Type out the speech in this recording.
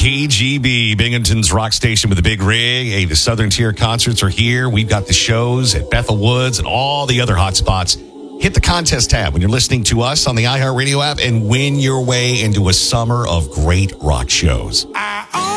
KGB, Binghamton's rock station with the big rig. Hey, the Southern Tier concerts are here. We've got the shows at Bethel Woods and all the other hot spots. Hit the contest tab when you're listening to us on the iHeartRadio app and win your way into a summer of great rock shows.